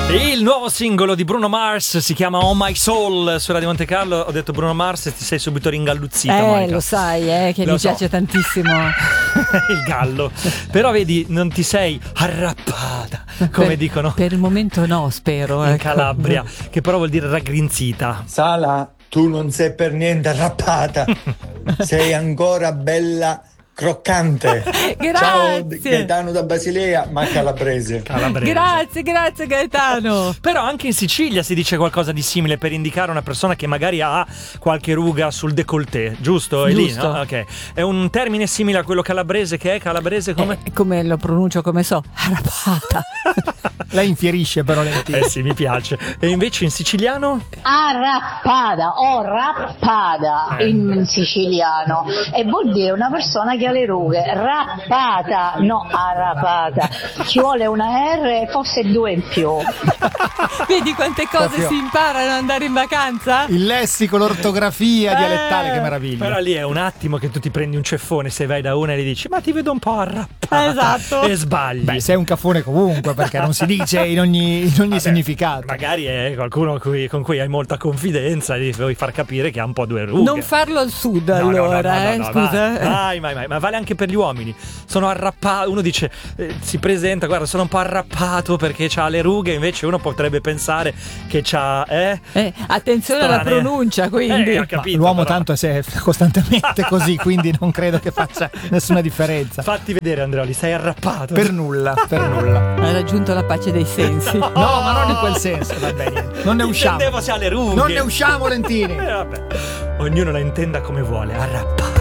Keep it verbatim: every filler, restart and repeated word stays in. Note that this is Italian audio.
Il nuovo singolo di Bruno Mars si chiama Oh My Soul su Radio Monte Carlo. Ho detto Bruno Mars e ti sei subito ringalluzzita, Eh, Monica. lo sai, eh, che Lo mi so. piace tantissimo. Il gallo. Però vedi, non ti sei arrappata, come per, dicono Per il momento no, spero. in ecco. Calabria, che però vuol dire raggrinzita. Sala, tu non sei per niente arrappata, sei ancora bella croccante. Ciao Grazie. Gaetano da Basilea, ma calabrese. Calabrese. Grazie, grazie Gaetano. Però anche in Sicilia si dice qualcosa di simile per indicare una persona che magari ha qualche ruga sul décolleté, giusto? È lì, Giusto. no? Ok. È un termine simile a quello calabrese che è calabrese come? Eh, come lo pronuncio, come so? Arrabbiata. Lei infierisce però lentino. Eh sì, mi piace. E invece in siciliano? Arrappada o rappada Eh. in siciliano, e vuol dire una persona che ha le rughe. Rappata, no arrapata, ci vuole una R e forse due in più. Vedi quante cose Proprio. si imparano ad andare in vacanza? Il lessico, l'ortografia Eh, dialettale, che meraviglia. Però lì è un attimo che tu ti prendi un ceffone se vai da una e gli dici ma ti vedo un po' arrappata. Esatto. E sbagli. Beh, sei un cafone comunque, perché non si dice in ogni, in ogni Vabbè, significato. Magari è qualcuno cui- con cui hai molta confidenza e gli vuoi far capire che ha un po' due rughe. Non farlo al sud, No, no, no, allora, no, no, eh, no, scusa. Mai, mai, mai, mai. Ma vale anche per gli uomini. Sono arrappato. Uno dice, eh, si presenta, guarda, sono un po' arrappato perché c'ha le rughe. Invece uno potrebbe pensare che c'ha, eh? Eh, attenzione alla Strane. pronuncia, quindi. Eh, ho Ma capito, l'uomo però. tanto è costantemente così, quindi non credo che faccia nessuna differenza. Fatti vedere, Andreoli, sei arrappato. Per nulla, per nulla. Ha raggiunto la pace dei sensi. No, ma non in quel senso, va bene. Non ne usciamo. Intendevo se ha le rughe. Non ne usciamo, Lentini. Eh, vabbè. Ognuno la intenda come vuole. Arrappato.